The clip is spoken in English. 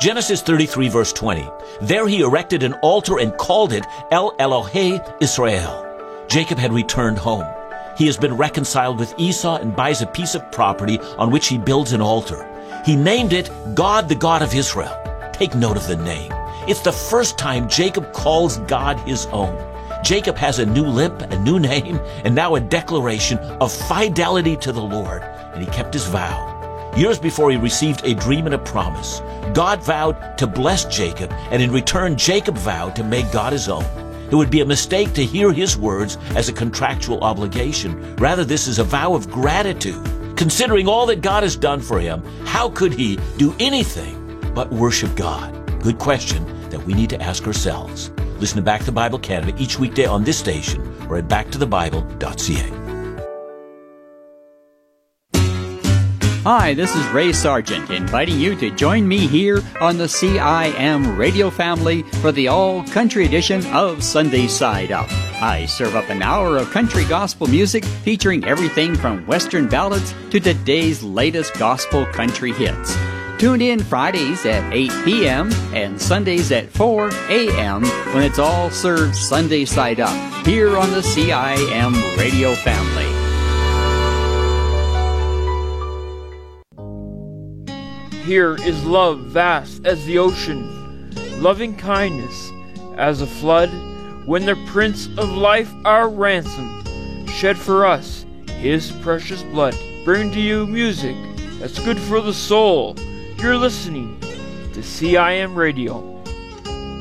Genesis 33 verse 20. There he erected an altar and called it El Elohe Israel. Jacob had returned home. He has been reconciled with Esau and buys a piece of property on which he builds an altar. He named it God, the God of Israel. Take note of the name. It's the first time Jacob calls God his own. Jacob has a new lip, a new name, and now a declaration of fidelity to the Lord. And he kept his vow. Years before he received a dream and a promise, God vowed to bless Jacob, and in return, Jacob vowed to make God his own. It would be a mistake to hear his words as a contractual obligation. Rather, this is a vow of gratitude. Considering all that God has done for him, how could he do anything but worship God? Good question that we need to ask ourselves. Listen to Back to the Bible Canada each weekday on this station or at backtothebible.ca. Hi, this is Ray Sargent, inviting you to join me here on the CIM radio family for the all-country edition of Sunday Side Up. I serve up an hour of country gospel music featuring everything from Western ballads to today's latest gospel country hits. Tune in Fridays at 8 p.m. and Sundays at 4 a.m. when it's all served Sunday Side Up here on the CIM radio family. Here is love vast as the ocean, loving kindness as a flood, when the Prince of Life, our ransom, shed for us his precious blood. Bring to you music that's good for the soul. You're listening to CIM Radio.